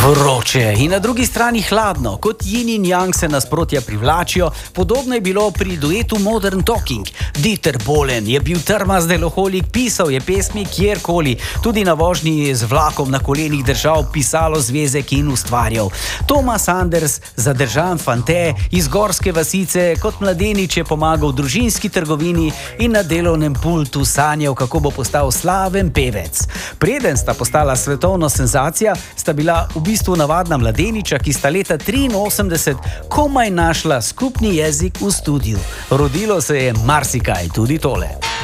Vroče in na drugi strani hladno, kot yin in yang se nasprotja privlačijo, podobno je bilo pri duetu Modern Talking. Dieter Bohlen je bil trmast deloholik, pisal je pesmi kjerkoli, tudi na vožnji z vlakom na kolenih držal pisalo zvezek in ustvarjal. Thomas Anders, zadržan fante iz gorske vasice, kot mladenič je pomagal v družinski trgovini in na delovnem pultu sanjal, kako bo postal slaven pevec. Preden sta postala svetovna senzacija, sta bila v bistvu navadna mladeniča, ki sta leta 1983 komaj našla skupni jezik v studiu. Rodilo se je marsikaj, tudi tole.